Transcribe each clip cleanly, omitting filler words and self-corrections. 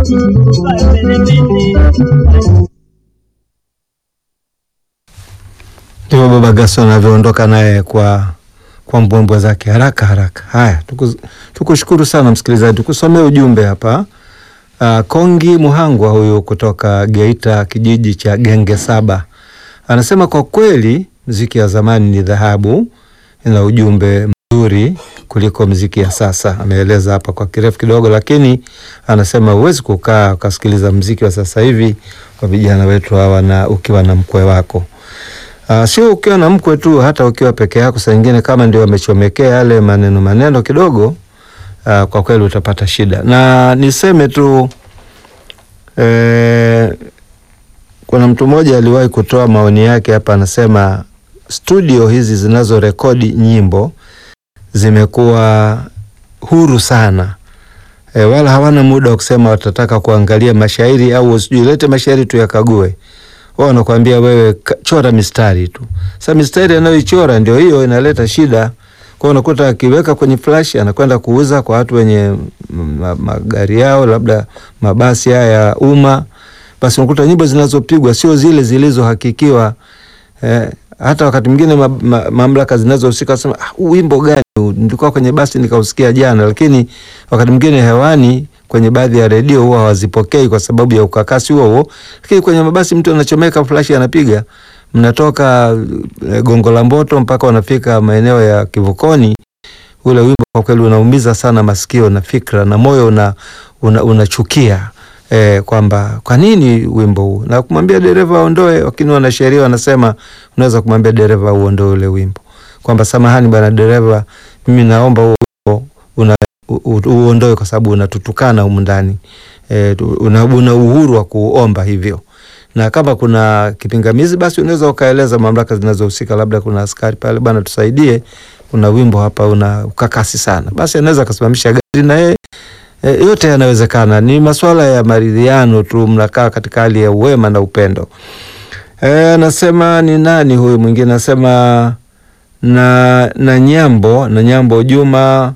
Ndio Baba Gaston anavyoondoka naye kwa mbwembwe zake haraka. Haya, tukushukuru sana msikilizaji. Tukusomee ujumbe hapa. Kongi Muhangwa huyu kutoka Geita, kijiji cha Genge Saba, anasema kwa kweli muziki ya zamani ni dhahabu, ina ujumbe mzuri kuliko muziki ya sasa. Ameeleza hapa kwa kirefu kidogo, lakini anasema huwezi kukaa ukasikiliza muziki wa sasa hivi kwa vijana wetu hawa na ukiwa na mkwe wako. Sio ukiwa na mkwe tu, hata ukiwa peke yako saa nyingine kama ndio amechomekea yale maneno kidogo, kwa kweli utapata shida. Na niseme tu kuna mtu mmoja aliwahi kutoa maoni yake hapa, anasema studio hizi zinazo rekodi nyimbo zimekuwa huru sana. Wala hawana muda wa kusema watataka kuangalia mashairi au usijui lete mashairi tu yakague. Wao wanakuambia wewe chora mistari tu. Sasa mistari anayoichora ndio hiyo inaleta shida. Kwa hiyo unakuta akiweka kwenye flash anakwenda kuuza kwa watu wenye magari yao, labda mabasi haya ya umma. Basi unakuta nyimbo zinazopigwa sio zile zilizohakikiwa. Hata wakati mwingine mamlaka zinazohusika wasema wimbo gani nilikuwa kwenye basi nikausikia jana, lakini wakati mwingine hewani kwenye baadhi ya redio huwa hawazipokei kwa sababu ya ukakasi huo. Lakini kwenye mabasi mtu anachomeka flash anapiga, mnatoka Gongo la Mboto mpaka wanafika maeneo ya Kivukoni, ule wimbo kwa kweli unaumiza sana masikio na fikra na moyo unachukia kwamba kwa nini wimbo huu, na kumwambia dereva aondoe. Lakini wanasheria wanasema unaweza kumwambia dereva uondoe ule wimbo, kwamba samahani bwana dereva, mimi naomba huo wimbo uondoe kwa sababu unatutukana humu ndani. Una uhuru wa kuomba hivyo, na kama kuna kipingamizi basi unaweza ukaeleza mamlaka zinazohusika, labda kuna askari pale, bwana tusaidie, kuna wimbo hapa una ukakasi sana, basi anaweza kusimamisha gari na yote yanawezekana. Ni masuala ya maridhiano tu, mnakaa katika hali ya uwema na upendo. Anasema ni nani huyu mwingine, anasema na Nyambo Juma,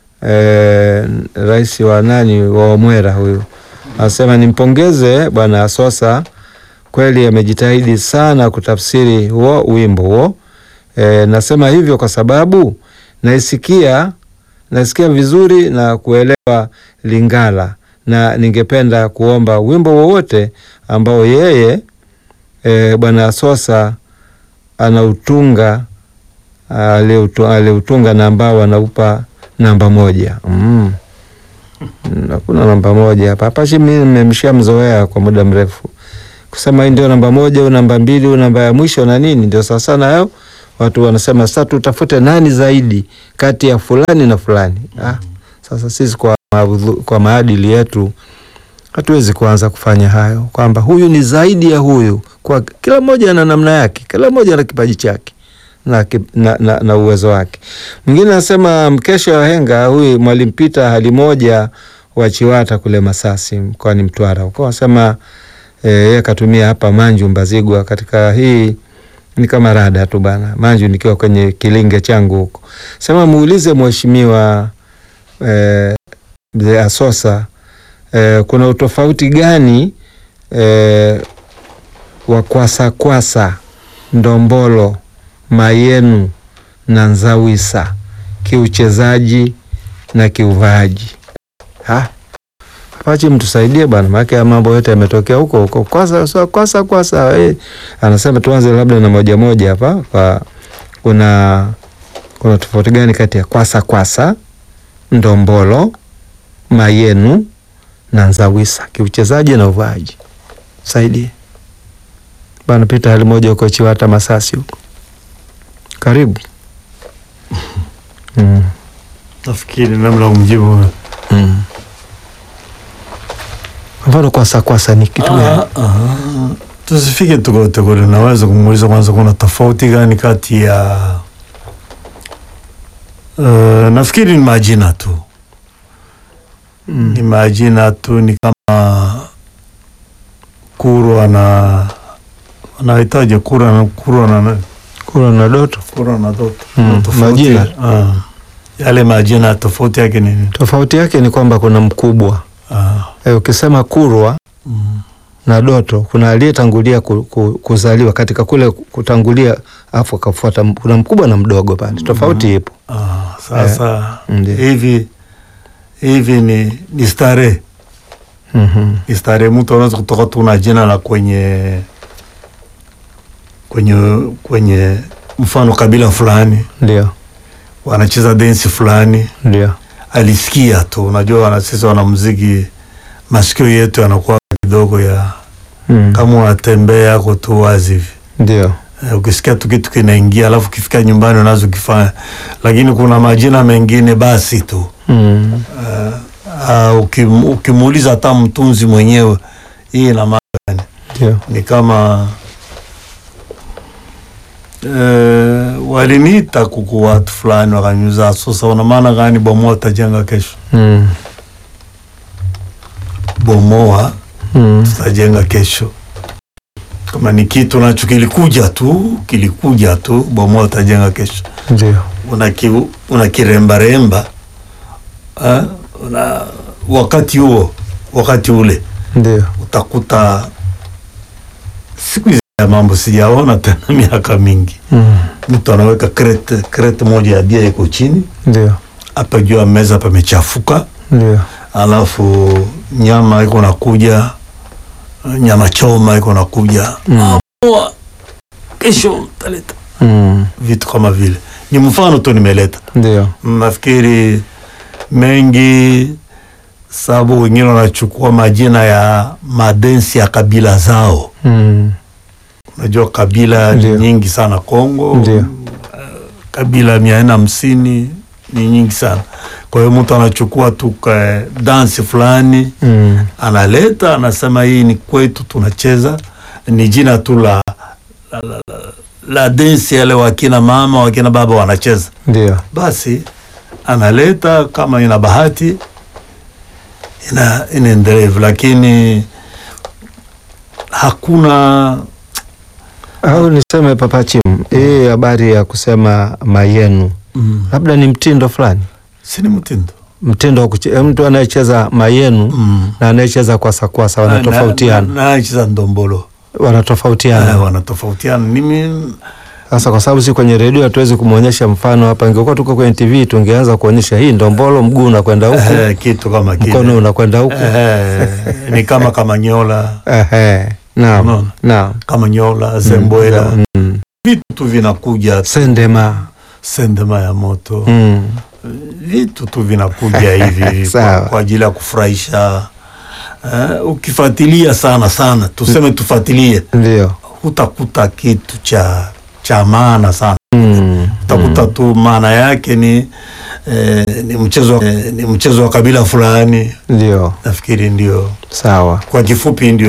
rais wa wa Mwera huyu, anasema nimpongeze bwana Asosa, kweli amejitahidi sana kutafsiri huo wimbo huo. Nasema hivyo kwa sababu nasikia vizuri na kuelewa Lingala, na ningependa kuomba wimbo wowote ambao yeye bwana Asosa anautunga aliutunga na ambao anaupa namba 1. Hakuna namba 1 hapa. Mimi nimemshamzoea kwa muda mrefu kusema ndio namba 1 au namba 2 au namba ya mwisho na nini, ndio sasa nayo watu wanasema sasa tutafute nani zaidi kati ya fulani na fulani. Sasa sisi kwa maadili yetu hatuwezi kuanza kufanya hayo, kwamba huyu ni zaidi ya huyu. Kwa kila mmoja ana namna yake, kila mmoja ana kipaji chake na uwezo wake. Mwingine anasema mkesha wa henga, huyu Mwalimu Peter hali moja wa Chiwata kule Masasi mkoani Mtwara. Kwa anasema yeye katumia hapa Manju Mbazigwa katika hii ni kama rada tu bana. Manju nikiwa kwenye kilinge changu huko. Sema muulize mheshimiwa mzee Asosa kuna utofauti gani wa kwasa ndombolo mayenu na nzawisa kiuchezaji na kiuvaaji. Pachi mtusaidie bana, maana mambo yote yametokea huko kwasa. Anasema tuanze labda na moja hapa, kwa kuna tofauti gani kati ya kwasa ndombolo mayenu na nzawisa kiuchezaji na uvaaji? Saidie bana. Peter hali moja huko Chiwata Masasi huko. Karibu. Nafikiri namna umjibu. Mfano kwasa ni kitu gani? Tusifike tukote kule, naweza kumuuliza kwanza kuna tofauti gani kati ya nafikiri ni majina tu. Ni majina tu, ni kama Kurwa na anahitaji Kurwa na Doto. Majina. Yale majina tofauti yake nini? Tofauti yake ni kwamba kuna mkubwa Ukisema Kurwa na Doto, kuna aliyetangulia kuzaliwa katika kule kutangulia, afu akafuata, kuna mkubwa na mdogo pale, tofauti ipo. Sasa hivi ni starehe. Ni starehe, mtu anaweza kutoka tu na jina la kwenye mfano kabila fulani, ndio wanacheza dance fulani, ndio alisikia tu. Unajua sisi wanamuziki masikio yetu yanakuwa kidogo ya kama unatembea kwa tu wazi hivi. Ndio. Ukisikia tu kitu kinaingia, alafu ukifika nyumbani unaanza kufanya. Lakini kuna majina mengine basi tu. Ukimuuliza hata mtunzi mwenyewe, hii ina maana gani? Ndio. Ni kama waliniita kuku watu fulani wakanyuza, sasa una maana gani bomoa tajenga kesho? Bomoa tutajenga kesho. Kama ni kitu nacho kilikuja tu, bomoa tajenga kesho. Ndio. Unakiremba wakati ule ndio utakuta siku hizi ya mambo sijaona tena miaka mingi. Mtu anaweka krete moja ya bia iko chini, ndio hapa juu ya meza pamechafuka, ndio alafu nyama iko nakuja, nyama choma iko nakuja, kesho taleta vitu kama vile. Ni mfano tu nimeleta. Ndio. Nafikiri mengi, sababu wengine wanachukua majina ya madensi ya kabila zao. Unajua kabila nyingi sana Kongo. Ndio. Kabila 450 ni nyingi sana. Kwa hiyo mtu anachukua tu dansi fulani, analeta, anasema hii ni kwetu tunacheza, ni jina tu la densi yale wakina mama, wakina baba wanacheza. Ndio. Basi analeta, kama ina bahati inaendelea, lakini hakuna. Au niseme Papa Chim, hii habari ya kusema mayenu, labda ni mtindo fulani? Si ni mtindo mtu anayecheza mayenu na anayecheza kwasa wanatofautiana. Na anayecheza ndombolo wanatofautiana. Wanatofautiana. Sasa kwa sababu si kwenye redio hatuwezi kumuonyesha mfano hapa. Ingekuwa tuko kwenye TV tungeanza kuonyesha hii ndombolo, mguu unakwenda huku, kitu kama kile, mkono unakwenda huku. Ni kama Kamanyola. Naam. Kamanyola, Zembwela. Vitu tu vinakuja. Sendema ya moto. Vitu tu vinakuja hivi kwa ajili ya kufurahisha. Ukifuatilia sana, tuseme tufuatilie, ndio utakuta kitu cha maana sana. Utakuta tu maana yake ni mchezo wa kabila fulani. Ndio. Nafikiri ndio. Sawa. Kwa kifupi ndio.